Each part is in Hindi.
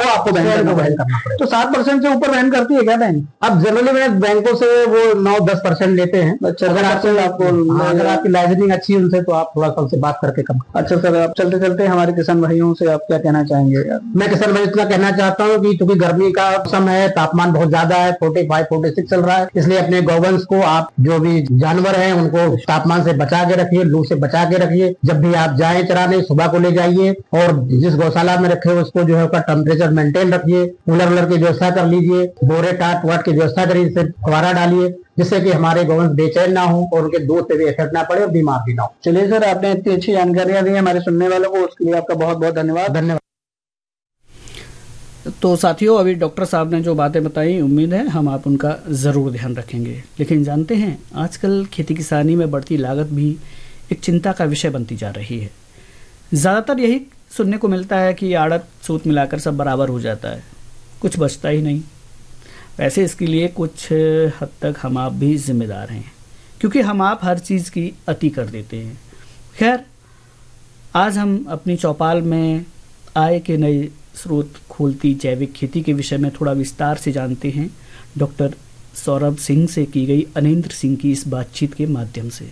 आपको वहन करना पड़ेगा। तो 7% से ऊपर वहन करती है क्या बैंक? अब जनरली में बैंकों से वो 9-10% लेते हैं। अच्छा, अगर आपकी लाइसेंसिंग अच्छी है उनसे तो आप थोड़ा सा उनसे बात करके कम। अच्छा सर, आप चलते चलते हमारे किसान भाइयों से आप क्या कहना चाहेंगे? मैं किसान भाई इतना कहना चाहता हूँ कि क्योंकि गर्मी का मौसम है, तापमान बहुत ज्यादा है, 45-46 चल रहा है, इसलिए अपने गौवंश को आप जो भी जानवर हैं उनको तापमान से बचा के रखिए, लू से बचा के रखिए। जब भी आप जाएं चराने सुबह को ले जाइए और जिस गौशाला में रखे हो उसको जो है उसका टेम्परेचर मेंटेन रखिए, कूलर की व्यवस्था कर लीजिए, बोरे टाट वाट की व्यवस्था करिए, फवारा डालिए, जिससे कि हमारे गौवंश बेचैन ना हो और उनके दूध पे भी इफेक्ट ना पड़े और बीमार भी ना हो। चलिए सर, आपने इतनी अच्छी जानकारियां दी हमारे सुनने वालों को, उसके लिए आपका बहुत बहुत धन्यवाद। तो साथियों, अभी डॉक्टर साहब ने जो बातें बताई, उम्मीद है हम आप उनका ज़रूर ध्यान रखेंगे। लेकिन जानते हैं, आजकल खेती किसानी में बढ़ती लागत भी एक चिंता का विषय बनती जा रही है। ज़्यादातर यही सुनने को मिलता है कि आड़त सूत मिलाकर सब बराबर हो जाता है, कुछ बचता ही नहीं। वैसे इसके लिए कुछ हद तक हम आप भी जिम्मेदार हैं, क्योंकि हम आप हर चीज़ की अति कर देते हैं। खैर, आज हम अपनी चौपाल में आय के नए स्रोत खोलती जैविक खेती के विषय में थोड़ा विस्तार से जानते हैं डॉक्टर सौरभ सिंह से की गई अनिंद्र सिंह की इस बातचीत के माध्यम से।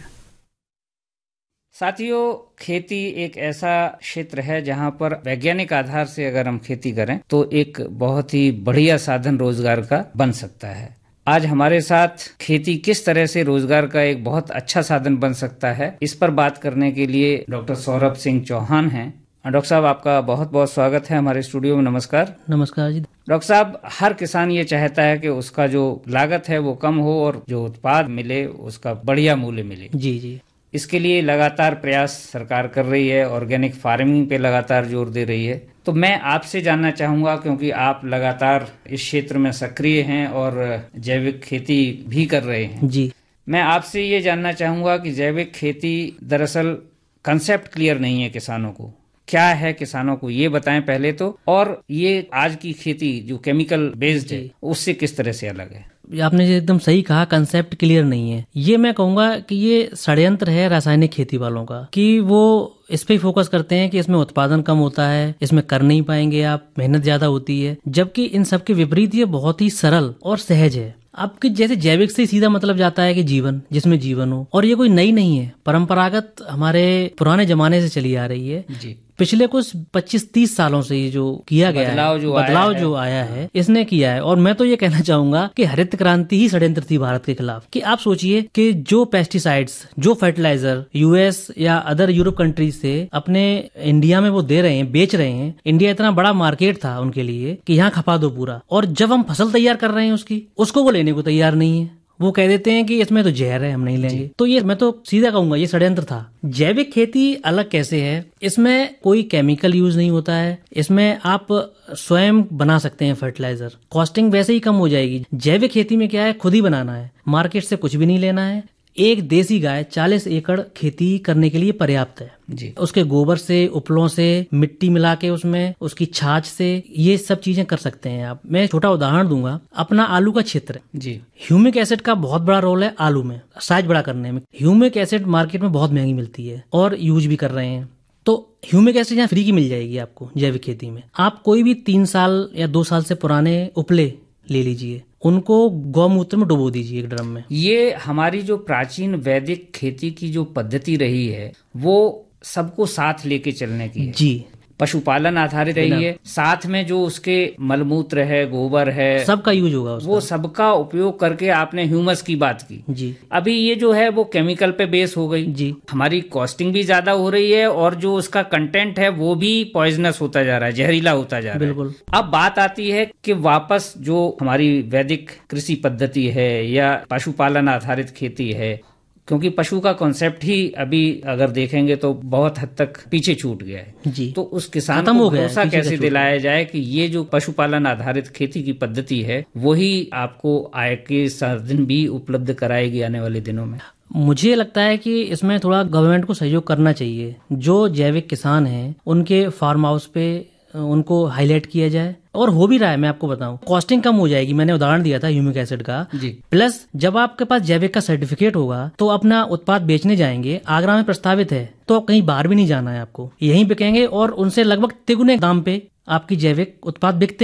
साथियों, खेती एक ऐसा क्षेत्र है जहां पर वैज्ञानिक आधार से अगर हम खेती करें तो एक बहुत ही बढ़िया साधन रोजगार का बन सकता है। आज हमारे साथ खेती किस तरह से रोजगार का एक बहुत अच्छा साधन बन सकता है, इस पर बात करने के लिए डॉक्टर सौरभ सिंह चौहान हैं। डॉक्टर साहब, आपका बहुत बहुत स्वागत है हमारे स्टूडियो में। नमस्कार। नमस्कार जी। डॉक्टर साहब, हर किसान ये चाहता है कि उसका जो लागत है वो कम हो और जो उत्पाद मिले उसका बढ़िया मूल्य मिले। जी जी। इसके लिए लगातार प्रयास सरकार कर रही है, ऑर्गेनिक फार्मिंग पे लगातार जोर दे रही है। तो मैं आपसे जानना चाहूंगा, क्योंकि आप लगातार इस क्षेत्र में सक्रिय हैं और जैविक खेती भी कर रहे हैं जी, मैं आपसे ये जानना चाहूंगा कि जैविक खेती दरअसल कंसेप्ट क्लियर नहीं है किसानों को। क्या है किसानों को ये बताएं पहले तो, और ये आज की खेती जो केमिकल बेस्ड है उससे किस तरह से अलग है? आपने एकदम सही कहा, कंसेप्ट क्लियर नहीं है। ये मैं कहूंगा कि ये षड्यंत्र है रासायनिक खेती वालों का, कि वो इस पे फोकस करते हैं कि इसमें उत्पादन कम होता है, इसमें कर नहीं पाएंगे आप, मेहनत ज्यादा होती है, जबकि इन सब के विपरीत ये बहुत ही सरल और सहज है। आपकी जैसे जैविक से सीधा मतलब जाता है कि जीवन, जिसमें जीवन हो, और ये कोई नई नहीं है, परंपरागत हमारे पुराने जमाने से चली आ रही है जी। पिछले कुछ 25-30 सालों से ये जो किया गया बदलाव जो आया है इसने किया है। और मैं तो ये कहना चाहूंगा कि हरित क्रांति ही षड्यंत्र थी भारत के खिलाफ। कि आप सोचिए कि जो पेस्टिसाइड्स, जो फर्टिलाइजर यूएस या अदर यूरोप कंट्रीज से अपने इंडिया में वो दे रहे हैं, बेच रहे हैं। इंडिया इतना बड़ा मार्केट था उनके लिए कि यहाँ खपा दो पूरा, और जब हम फसल तैयार कर रहे हैं उसको वो लेने को तैयार नहीं है। वो कह देते हैं कि इसमें तो जहर है, हम नहीं लेंगे। तो ये मैं तो सीधा कहूंगा ये षड्यंत्र था। जैविक खेती अलग कैसे है? इसमें कोई केमिकल यूज नहीं होता है, इसमें आप स्वयं बना सकते हैं फर्टिलाइजर, कॉस्टिंग वैसे ही कम हो जाएगी। जैविक खेती में क्या है, खुद ही बनाना है, मार्केट से कुछ भी नहीं लेना है। एक देसी गाय 40 एकड़ खेती करने के लिए पर्याप्त है जी। उसके गोबर से, उपलों से, मिट्टी मिला के उसमें, उसकी छाछ से, ये सब चीजें कर सकते हैं आप। मैं छोटा उदाहरण दूंगा, अपना आलू का क्षेत्र जी। ह्यूमिक एसिड का बहुत बड़ा रोल है आलू में, साइज बड़ा करने में। ह्यूमिक एसिड मार्केट में बहुत महंगी मिलती है और यूज भी कर रहे हैं। तो ह्यूमिक एसिड यहाँ फ्री की मिल जाएगी आपको जैविक खेती में। आप कोई भी 3 साल या 2 साल से पुराने उपले ले लीजिए, उनको गौमूत्र में डुबो दीजिए एक ड्रम में। ये हमारी जो प्राचीन वैदिक खेती की जो पद्धति रही है वो सबको साथ लेके चलने की है जी। पशुपालन आधारित रही है, साथ में जो उसके मलमूत्र है, गोबर है, सबका यूज होगा उसका। वो सबका उपयोग करके आपने ह्यूमस की बात की जी। अभी ये जो है वो केमिकल पे बेस हो गई जी। हमारी कॉस्टिंग भी ज्यादा हो रही है और जो उसका कंटेंट है वो भी पॉइजनस होता जा रहा है, जहरीला होता जा रहा है। बिल्कुल। अब बात आती है कि वापस जो हमारी वैदिक कृषि पद्धति है या पशुपालन आधारित खेती है, क्योंकि पशु का कॉन्सेप्ट ही अभी अगर देखेंगे तो बहुत हद तक पीछे छूट गया है जी। तो उस किसान को भरोसा कैसे दिलाया जाए कि ये जो पशुपालन आधारित खेती की पद्धति है वही आपको आय के साधन भी उपलब्ध कराएगी आने वाले दिनों में? मुझे लगता है कि इसमें थोड़ा गवर्नमेंट को सहयोग करना चाहिए। जो जैविक किसान हैं उनके फार्म हाउस पे उनको हाईलाइट किया जाए, और हो भी रहा है। मैं आपको बताऊं, कॉस्टिंग कम हो जाएगी। मैंने उदाहरण दिया था ह्यूमिक एसिड का जी। प्लस जब आपके पास जैविक का सर्टिफिकेट होगा तो अपना उत्पाद बेचने जाएंगे, आगरा में प्रस्तावित है तो कहीं बाहर भी नहीं जाना है आपको, यहीं बिकेंगे और उनसे लगभग तिगुने दाम पे आपकी जैविक उत्पाद बिकते